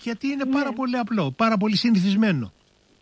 Γιατί είναι πάρα πολύ απλό, πάρα πολύ συνηθισμένο.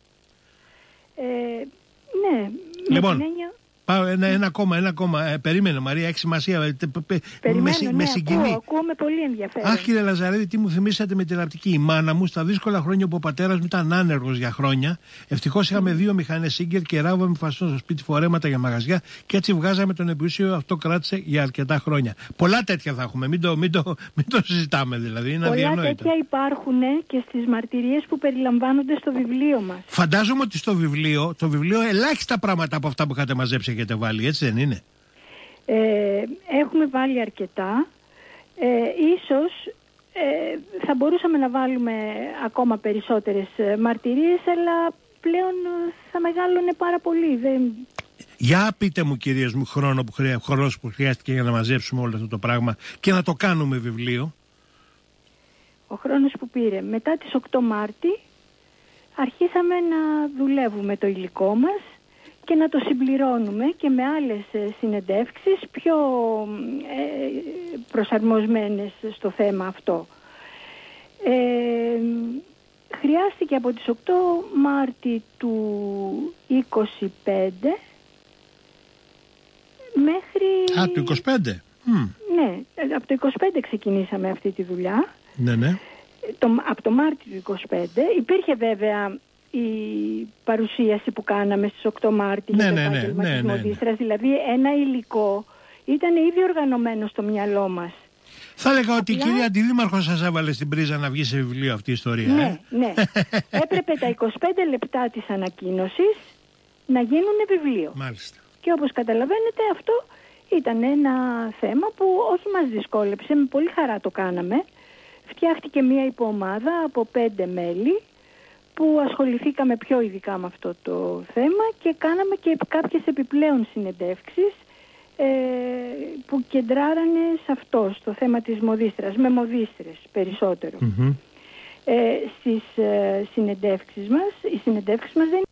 Ναι, λοιπόν, με την έννοια... Ένα ακόμα. Περίμενε, Μαρία, έχει σημασία. Περιμένω, με συγκινεί. Ακούω με πολύ ενδιαφέρον. Αχ, κύριε Λαζαρίδη, τι μου θυμήσατε με τη ραπτική. Η μάνα μου, στα δύσκολα χρόνια που ο πατέρας μου ήταν άνεργος για χρόνια, ευτυχώς είχαμε 2 μηχανές Σίγκερ και ράβαμε φαστό στο σπίτι φορέματα για μαγαζιά και έτσι βγάζαμε τον επιούσιο. Αυτό κράτησε για αρκετά χρόνια. Πολλά τέτοια θα έχουμε. Μην το συζητάμε δηλαδή. Είναι πολλά αδιανόητο. Τέτοια υπάρχουν και στις μαρτυρίες που περιλαμβάνονται στο βιβλίο μας. Φαντάζομαι ότι στο βιβλίο ελάχιστα πράγματα από αυτά που είχατε μαζέψει έχετε βάλει, έτσι δεν είναι? Έχουμε βάλει αρκετά. Ίσως θα μπορούσαμε να βάλουμε ακόμα περισσότερες μαρτυρίες, αλλά πλέον θα μεγάλωνε πάρα πολύ. Για πείτε μου, κυρίες μου, χρόνος που χρειάστηκε για να μαζέψουμε όλο αυτό το πράγμα και να το κάνουμε βιβλίο. Ο χρόνος που πήρε. Μετά τις 8 Μάρτη αρχίσαμε να δουλεύουμε το υλικό μας και να το συμπληρώνουμε και με άλλες συνεντεύξεις πιο προσαρμοσμένες στο θέμα αυτό. Χρειάστηκε από τις 8 Μάρτη του 25 μέχρι... του 25? Ναι, από το 25 ξεκινήσαμε αυτή τη δουλειά. Ναι. Από το Μάρτιο του 25 υπήρχε βέβαια η παρουσίαση που κάναμε στις 8 Μάρτη για το επάγγελμα της μοδίστρας. Δηλαδή ένα υλικό ήταν ήδη οργανωμένο στο μυαλό μας. Θα έλεγα ότι η κυρία Αντιδήμαρχος σας έβαλε στην πρίζα να βγει σε βιβλίο αυτή η ιστορία. Ναι. Έπρεπε τα 25 λεπτά της ανακοίνωσης να γίνουν βιβλίο. Μάλιστα. Και όπως καταλαβαίνετε αυτό ήταν ένα θέμα που όχι μας δυσκόλεψε, με πολύ χαρά το κάναμε. Φτιάχτηκε μια υποομάδα από 5 μέλη που ασχοληθήκαμε πιο ειδικά με αυτό το θέμα και κάναμε και κάποιες επιπλέον συνεντεύξεις που κεντράρανε σε αυτό, στο θέμα της μοδίστρας, με μοδίστρες περισσότερο. Στις συνεντεύξεις μας, οι συνεντεύξεις μας δεν